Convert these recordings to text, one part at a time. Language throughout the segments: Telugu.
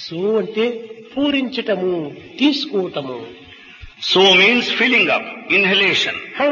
సో అంటే పూరించటము, తీసుకోవటము. So means filling up, inhalation. హం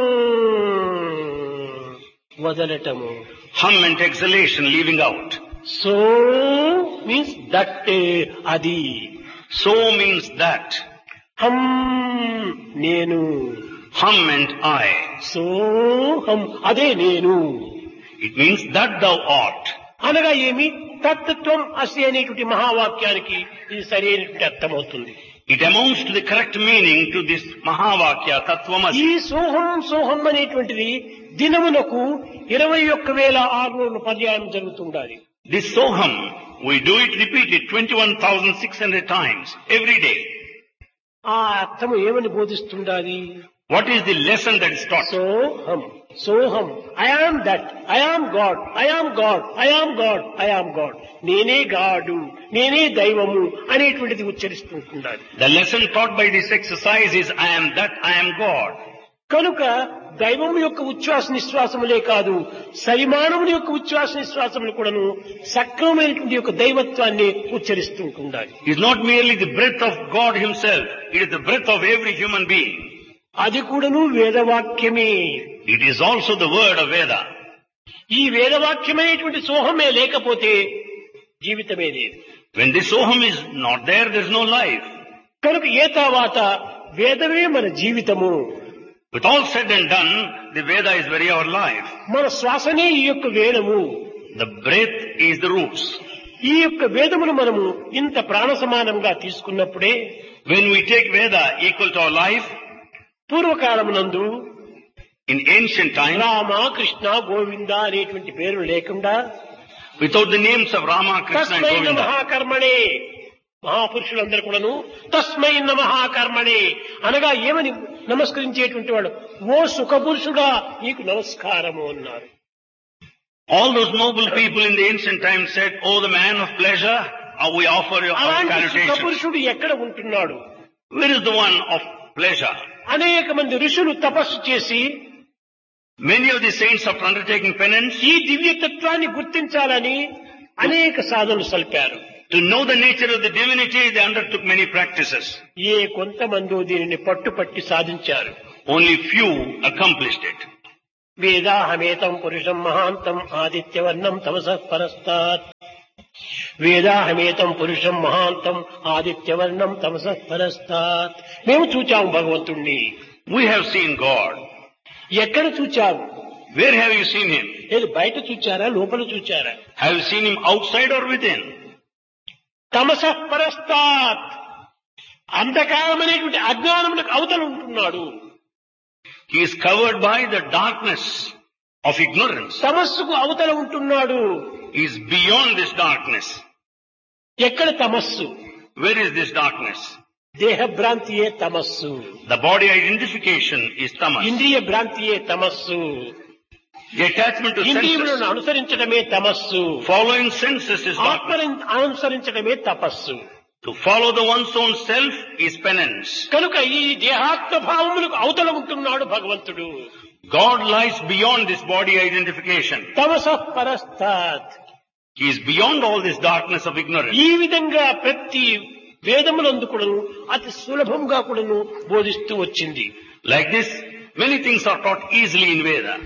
వదలటము. Hum and exhalation, leaving out. So means that, అది. So means that. హం నేను. Hum and I. సోహం అదే నేను. It means that thou art. అనగా ఏమి? తత్వం అసి అనేటువంటి మహావాక్యానికి ఇది సరైనటువంటి అర్థమవుతుంది. It amounts to the correct meaning to this Mahavakya, ఈ Tattvamasi. సోహం సోహం అనేటువంటిది దినమునకు 21,600 పర్యాయం జరుగుతుండాలి. This Soham, we do it, repeat it 21,600 times every day. ఆ అర్థము ఏమని బోధిస్తుండాలి? What is the lesson that is taught? సోహం సోహం, I am that, I am God, I am God, I am God, I am God, నేనే గాడు, నేనే దైవము అనేటువంటిది ఉచ్చరిస్తుండాలి. The lesson taught by this exercise is I am that, I am God. కనుక దైవం యొక్క ఉచ్ఛ్వాస నిశ్వాసములే కాదు, సరిమానవుని యొక్క ఉచ్ఛ్వాస నిశ్వాసములు కూడాను సక్రమమైనటువంటి యొక్క దైవత్వాన్ని ఉచ్చరిస్తుండాలి. It is not merely the breath of God himself, it is the breath of every human being. అది కూడాను వేదవాక్యమే. It is also the word of Veda. ఈ వేదవాక్యమైనటువంటి సోహమే లేకపోతే జీవితమే లేదు. When this Soham is not there, there is no life. కనుక ఏ తర్వాత వేదమే మన జీవితము. With all said and done, the Veda is very our life. మన శ్వాసనే ఈ యొక్క వేదము. The breath is the roots. ఈ యొక్క వేదమును మనము ఇంత ప్రాణ సమానంగా తీసుకున్నప్పుడే When we take Veda equal to our life, పూర్వకాలమునందు in ancient times, Rama Krishna Govinda అనేటువంటి పేరు లేకుండా without the names of Rama, Krishna and తస్మై Govinda, మహాకర్మణే, మహాపురుషులందరూ కూడాను తస్మై మహాకర్మణే అనగా ఏమని నమస్కరించేటువంటి వాడు, ఓ సుఖపురుషుడా నీకు నమస్కారము అన్నారు. all those noble people in the ancient times said, oh the man of pleasure, we offer you our అలాంటి salutation. సుఖపురుషుడు ఎక్కడ ఉంటున్నాడు? Where is the one of pleasure? అనేక మంది ఋషులు తపస్సు చేసి Many of the saints, after undertaking penance, ఈ దివ్యతత్వాన్ని గుర్తించాలని అనేక సాధనలు సల్పారు. to know the nature of the divinity, they undertook many practices. ఏ కొంతమంది దీనిని పట్టుపట్టి సాధించారు. Only few accomplished it. వేదాహమేతం పురుషం మహాంతం ఆదిత్యవర్ణం తమసః పరస్తాత్. వేదాహమేతం పురుషం మహాంతం ఆదిత్యవర్ణం తమసః పరస్తాత్. మేము చూచాము భగవంతుణ్ణి. We have seen God. ఎక్కడ చూచాము? Where have you seen him? ఏది బయట చూచారా, లోపల చూచారా? Have you seen him outside or within? తమసః పరస్తాత్, అంధకారమనేటువంటి అజ్ఞానములకు అవతల ఉంటున్నాడు. He is covered by the darkness of ignorance. తమస్సుకు అవతల ఉంటున్నాడు. He is beyond this darkness. ఎక్కడ తమస్సు? Where is this darkness? దేహ భ్రాంతియే తమస్సు. The body identification is tamas. ఇంద్రియ భ్రాంతియే తమస్సు. The attachment to ఇంద్రియములను senses, అనుసరించడమే తమస్సు. following senses is darkness. ఆత్మను అనుసరించడమే తపస్సు. To follow the one's own self is penance. కనుక ఈ దేహాత్మ భావములకు అవతల ఉంటున్నాడు భగవంతుడు. God lies beyond this body identification. తమసః పరస్తాత్. He is beyond all this darkness of ignorance. ఈ విధంగా ప్రతి వేదములందు కూడాను అతి సులభంగా కూడాను బోధిస్తూ వచ్చింది. Like this, many things are taught easily in Veda.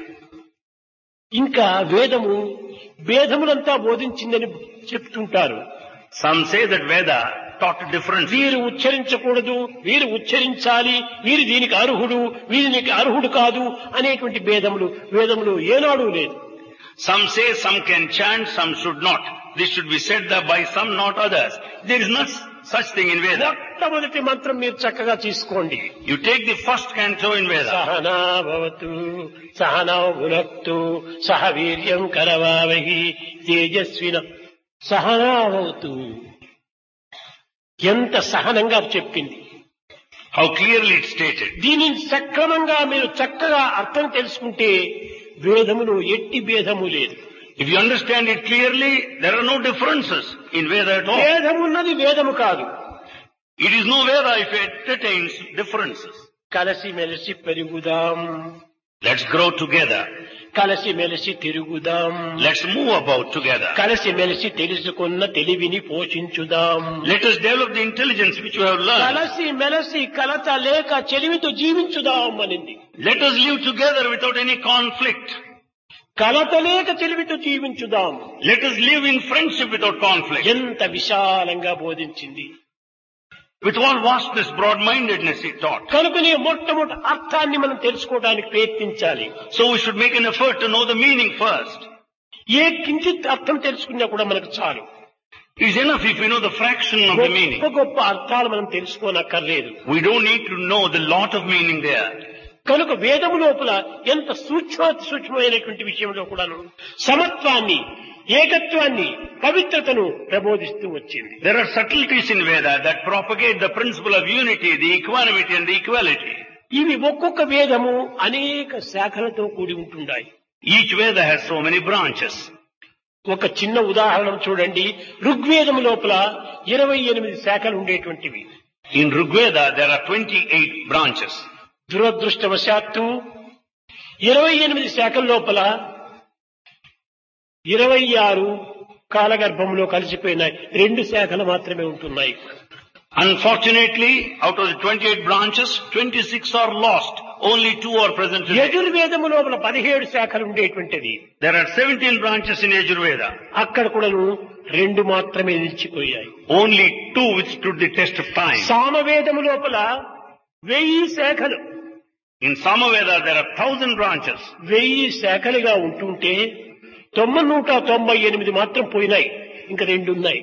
ఇంకా వేదము భేదములంతా బోధించిందని చెప్తుంటారు. Some say that Veda taught differently. వీరు ఉచ్చరించకూడదు, వీరు ఉచ్చరించాలి, వీరు దీనికి అర్హుడు, వీరికి అర్హుడు కాదు అనేటువంటి వేదములు ఏనాడు లేదు. Some say some can chant, some should not. This should be said by some, not others. There is not such thing in Veda. మొట్టమొదటి మంత్రం మీరు చక్కగా తీసుకోండి. You take the first canto in Veda. Sahana భవతు సహనౌ భునక్తు సహ వీర్యం కరవావహి తేజస్విన సహనా భవతు. ఎంత సహనంగా చెప్పింది. How clearly it's stated. దీనిని సక్రమంగా మీరు చక్కగా అర్థం తెలుసుకుంటే వేదములో ఎట్టి భేదము లేదు. If you understand it clearly, there are no differences in Veda at all. భేదమున్నది వేదము కాదు. It is no Veda if it entertains differences. కలిసి మెలిసి పెరుగుదాం. Let's grow together. కలిసి మెలిసి తిరుగుదాం. Let's move about together. కలిసి మెలిసి తెలుసుకున్న తెలివిని పోషించుదాం. Let us develop the intelligence which we have learned. కలిసి మెలిసి కలత లేక చెలిమితో జీవించుదాం అనింది. Let us live together without any conflict. కలత లేక చెలిమితో జీవించుదాం. Let us live in friendship without conflict. ఎంత విశాలంగా బోధించింది. With all vastness, broad-mindedness he taught. కనుకనే మొట్టమొదటి అర్థాన్ని మనం తెలుసుకోవడానికి ప్రయత్నించాలి. So we should make an effort to know the meaning first. ఏ కించిత్ అర్థం తెలుసుకున్నా కూడా మనకు చాలు. It is enough if we know the fraction of the meaning. గొప్ప గొప్ప అర్థాలు మనం తెలుసుకోనక్కర్లేదు. We don't need to know the lot of meaning there. కనుక వేదము లోపల ఎంత సూక్ష్మమైనటువంటి విషయంలో కూడాను సమత్వాన్ని, ఏకత్వాన్ని, పవిత్రతను ప్రబోధిస్తూ వచ్చింది. There are subtleties in Veda that propagate the principle of unity, the equanimity and the equality. ఇవి ఒక్కొక్క వేదము అనేక శాఖలతో కూడి ఉంటున్నాయి. Each Veda has so many branches. ఒక చిన్న ఉదాహరణ చూడండి. ఋగ్వేదము లోపల 28 శాఖలు ఉండేటువంటివి. In Rigveda there are 28 branches. దురదృష్టవశాత్తు 28 శాఖల లోపల 26 కాలగర్భంలో కలిసిపోయిన 2 శాఖలు మాత్రమే ఉంటున్నాయి. Unfortunately, out of the 28 branches, 26 are lost. Only 2 are present today. యజుర్వేదము లోపల 17 శాఖలు ఉండేటువంటిది. There are 17 branches in Yajurveda. అక్కడ కూడా 2 మాత్రమే నిలిచిపోయాయి. Only 2 withstood the test of time. సామవేదము లోపల 1000 శాఖలు. In Samaveda there are 1000 branches. 1000 శాఖలుగా ఉంటుంటే 998 మాత్రం పోయినాయి. ఇంకా 2 ఉన్నాయి.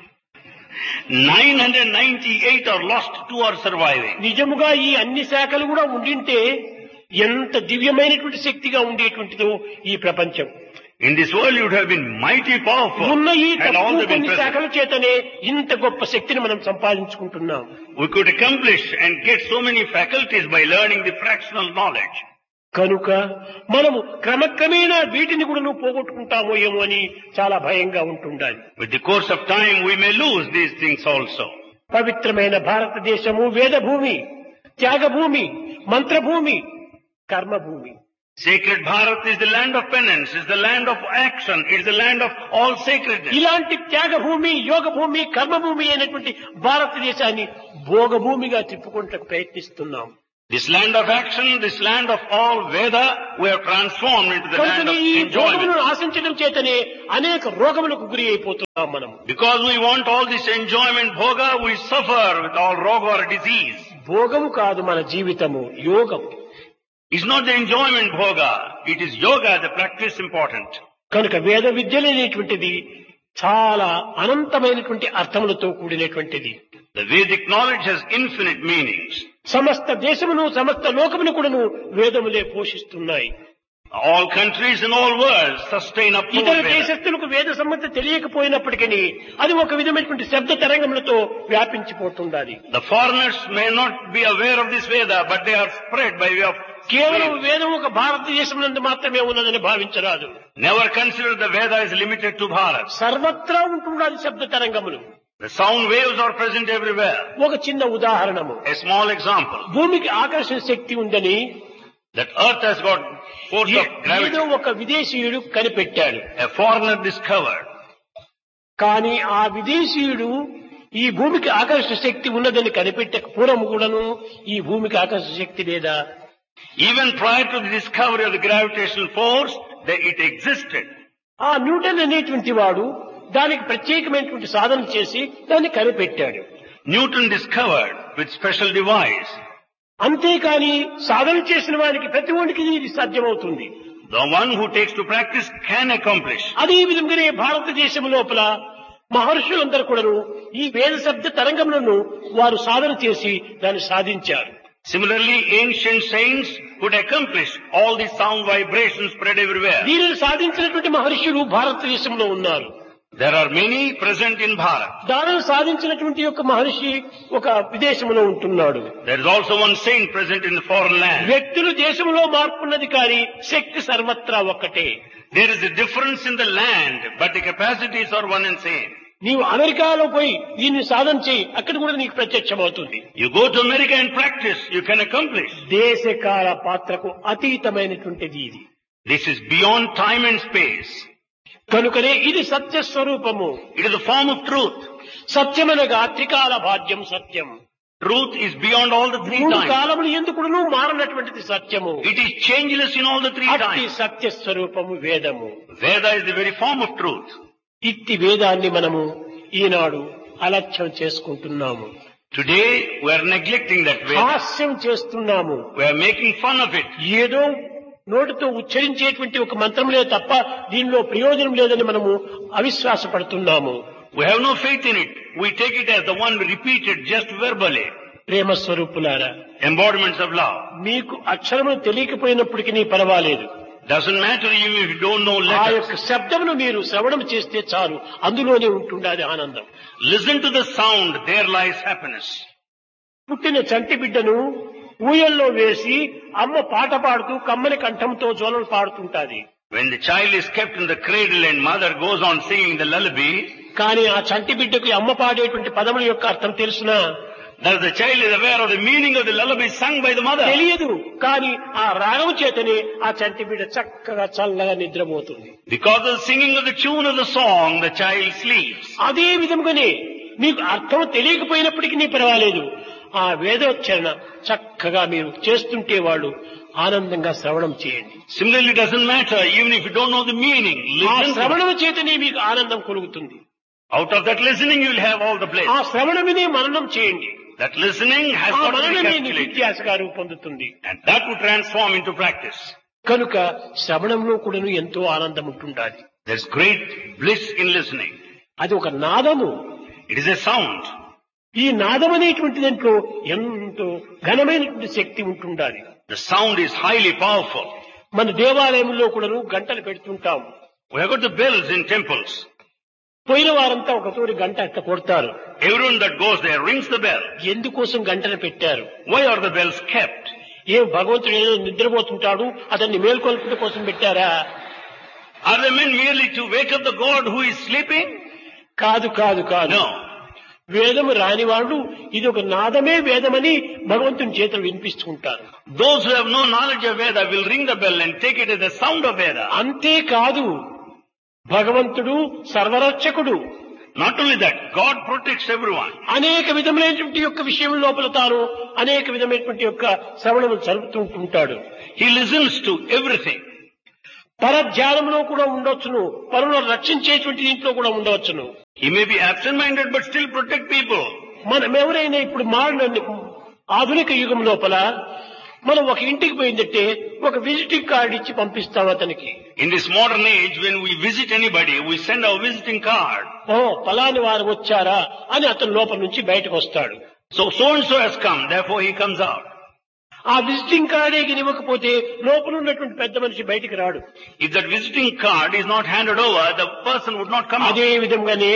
998 are lost, 2 are surviving. నిజముగా ఈ అన్ని శాఖలు కూడా ఉండింటే ఎంత దివ్యమైనటువంటి శక్తిగా ఉండేటువంటిదో ఈ ప్రపంచం. In this world you would have been mighty powerful ఉన్న ఈ had all తక్కువ been కొన్ని present. శాఖల చేతనే ఇంత గొప్ప శక్తిని మనం సంపాదించుకుంటున్నాం. We could accomplish and get so many faculties by learning the fractional knowledge. కనుక మనము క్రమక్రమేణా వీటిని కూడా పోగొట్టుకుంటామో ఏమో అని చాలా భయంగా ఉంటుండాలి. With the course of time we may lose these things also. పవిత్రమైన భారతదేశము వేదభూమి, Thyagabhoomi, మంత్రభూమి, కర్మభూమి. Sacred Bharat is the land of penance, is the land of action, it is the land of all sacredness. ఇలాంటి త్యాగభూమి, యోగభూమి, కర్మభూమి అయినటువంటి భారతదేశాన్ని భోగభూమిగా తిప్పుకుంటూ ప్రయత్నిస్తున్నాం. This land of action, this land of all Veda, we have transformed into the land of ఈ enjoyment. భోగములను ఆశించడం చేతనే అనేక రోగములకు గురి అయిపోతున్నాం మనం. Because we want all this enjoyment, bhoga, we suffer with all roga or disease. భోగము కాదు మన జీవితము, యోగం. It's not the enjoyment bhoga, it is yoga, the practice important. కనుక వేద విద్యలనేటువంటిది చాలా అనంతమైనటువంటి అర్థములతో కూడినటువంటిది. The Vedic knowledge has infinite meanings. సమస్త దేశమును, సమస్త లోకమును కూడాను వేదములే పోషిస్తున్నాయి. All countries and all worlds sustain up to ఇతర Veda. దేశస్తులకు వేద సంబంధం తెలియకపోయినప్పటికీ అది ఒక విధమైనటువంటి శబ్ద తరంగములతో వ్యాపించిపోతుండాలి. The foreigners may not be aware of this Veda, but they are spread by way of కేవలం waves. వేదం ఒక భారతదేశం నందు మాత్రమే ఉన్నదని భావించరాదు. Never consider the Veda is limited to Bharat. సర్వత్రా ఉంటుండాలి శబ్ద తరంగములు. The sound waves are present everywhere. ఒక చిన్న ఉదాహరణము. A small example, భూమికి ఆకర్షణ శక్తి ఉందని that earth has got force of ఏదో gravity. ఒక విదేశీయుడు కనిపెట్టాడు. A foreigner discovered. కానీ ఆ విదేశీయుడు ఈ భూమికి ఆకర్షణ శక్తి ఉన్నదని కనిపెట్టక పూర్వం కూడాను ఈ భూమికి ఆకర్షణ శక్తి లేదా? Even prior to the discovery of the gravitational force, it existed. ఆ న్యూటన్ అనేటువంటి వాడు దానికి ప్రత్యేకమైనటువంటి సాధన చేసి దాన్ని కనిపెట్టాడు. Newton discovered with special device. అంతేకాని సాధన చేసిన వారికి ప్రతి ఒక్కరికి ఇది సాధ్యమవుతుంది. The one who takes to practice can accomplish. అదే విధంగానే భారతదేశం లోపల మహర్షులందరూ కూడాను ఈ వేద శబ్ద తరంగములను వారు సాధన చేసి దాన్ని సాధించారు. Similarly, ancient saints could accomplish all the sound vibrations spread everywhere. దీనిని సాధించినటువంటి మహర్షులు భారతదేశంలో ఉన్నారు. There are many present in Bharat. దానిని సాధించినటువంటి యొక్క మహర్షి ఒక విదేశంలో ఉంటున్నాడు. There is also one saint present in the foreign land. వ్యక్తులు దేశంలో మార్పున్నది కానీ శక్తి సర్వత్రా ఒక్కటే. There is a difference in the land, but the capacities are one and same. నీవు అమెరికాలో పోయి దీన్ని సాధన చేయి, అక్కడ కూడా నీకు ప్రత్యక్షమవుతుంది. You go to America and practice, you can accomplish. దేశకాల పాత్రకు అతీతమైనటువంటిది ఇది. This is beyond time and space. కనుకనే ఇది సత్య స్వరూపము. It is the form of truth. సత్యమనగా త్రికాల భాగ్యం సత్యం. Truth is beyond all the three మూడు times. కాలములు ఎందుకును మారనటువంటిది సత్యము. It is changeless in all the three అట్టి times. సత్య స్వరూపము వేదము. Veda is the very form of truth. ఇట్టి వేదాన్ని మనము ఈనాడు అలక్ష్యం చేసుకుంటున్నాము. Today we are neglecting that Veda. హాస్యం చేస్తున్నాము. We are making fun of it. ఏదో నోటితో ఉచ్చరించేటువంటి ఒక మంత్రములే తప్ప దీనిలో ప్రయోజనం లేదని మనము అవిశ్వాసపడుతున్నాము. We have no faith in it. We take it as the one repeated just verbally. ప్రేమ స్వరూపులారా, Embodiments of love. మీకు అక్షరములు తెలియకపోయినప్పటికీ పర్వాలేదు. Doesn't matter even if you don't know ఆ letters. యొక్క శబ్దమును మీరు శ్రవణం చేస్తే చాలు, అందులోనే ఉంటుండాది ఆనందం. Listen to the sound, there lies happiness. పుట్టిన చంటి బిడ్డను ఊయల్లో వేసి అమ్మ పాట పాడుతూ కమ్మని కంఠంతో జోలలు పాడుతుంటాది. When the child is kept in the cradle and mother goes on singing the lullaby, కానీ ఆ చంటి బిడ్డకు అమ్మ పాడేటువంటి పదముల యొక్క అర్థం తెలుసునా? does the child is aware of the meaning of the lullaby sung by the mother? తెలియదు. కానీ ఆ రాగం చేతనే ఆ చంటి బిడ్డ చక్కగా చల్లగా నిద్రపోతుంది. Because of the singing of the tune of the song, the child sleeps. అదే విధంగానే మీకు అర్థం తెలియకపోయినప్పటికీ పర్వాలేదు, ఆ వేదోచ్చరణ చక్కగా మీరు చేస్తుంటే వాళ్ళు ఆనందంగా శ్రవణం చేయండి. Similarly, it doesn't matter even if you don't know the meaning. ఆ Listen to it. శ్రవణం చేతనే మీకు ఆనందం కలుగుతుంది. Out of that listening you will have all the bliss. ఆ శ్రవణమినే మననం చేయండి. That listening has ఆ got to be మననమే calculated. నిత్యాసగా రూపొందుతుంది. And that would transform into practice. కనుక శ్రవణంలో కూడాను ఎంతో ఆనందం ఉంటుండాలి. There's great bliss in listening. అది ఒక నాదము. It is a sound. ఈ నాదం అనేటువంటి దాంట్లో ఎంతో ఘనమైనటువంటి శక్తి ఉంటుండాలి. The sound is highly powerful. మన దేవాలయంలో కూడాను గంటలు పెడుతుంటాం. We have got the bells in temples. పోయిన వారంతా ఒక తోరి గంట అట్లా కొడతారు. Everyone that goes there rings the bell. ఎందుకోసం గంటలు పెట్టారు? Why are the bells kept? ఏం భగవంతుడు ఏదో నిద్రపోతుంటాడు అతన్ని మేల్కొల్పడం కోసం పెట్టారా? Are they meant merely to wake up the God who is sleeping? కాదు కాదు కాదు. No. వేదము రాని వాళ్ళు ఇది ఒక నాదమే వేదమని భగవంతుని చేతులు వినిపిస్తుంటారు. Those who have no knowledge of Veda will ring the bell and take it as the sound of Veda. అంతేకాదు, భగవంతుడు సర్వరక్షకుడు. Not only that, God protects everyone. అనేక విధమైనటువంటి యొక్క విషయం లోపల తాను అనేక విధమైనటువంటి యొక్క శ్రవణము జరుపుతుంటాడు. He listens to everything. పరధ్యానంలో కూడా ఉండవచ్చును, పరులను రక్షించేటువంటి దీంట్లో కూడా ఉండవచ్చును. He may be absent-minded but still protect people. మనం ఎవరైనా ఇప్పుడు ఆధునిక యుగం లోపల మనం ఒక ఇంటికి పోయిందంటే ఒక విజిటింగ్ కార్డు ఇచ్చి పంపిస్తాం అతనికి. In this modern age, when we visit anybody, we send our visiting card. ఓ ఫలాని వారు వచ్చారా అని అతను లోపల నుంచి బయటకు వస్తాడు. So and so has come, therefore he comes out. ఆ విజిటింగ్ కార్డే ఇవ్వకపోతే లోపల ఉన్నటువంటి పెద్ద మనిషి బయటికి రాడు. If that visiting card is not handed over, the person would not come out. అదే విధంగానే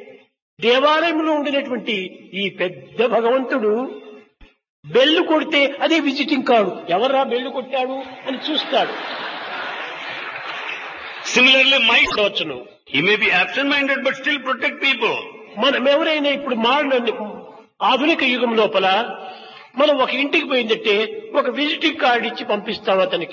దేవాలయంలో ఉండినటువంటి ఈ పెద్ద భగవంతుడు బెల్లు కొడితే అదే విజిటింగ్ కార్డు, ఎవర్రా బెల్లు కొట్టాడు అని చూస్తాడు. Similarly, వచ్చును. he may be absent-minded but still protect people. మనం ఎవరైనా ఇప్పుడు ఆధునిక యుగం లోపల మనం ఒక ఇంటికి పోయిందంటే ఒక విజిటింగ్ కార్డు ఇచ్చి పంపిస్తాం అతనికి.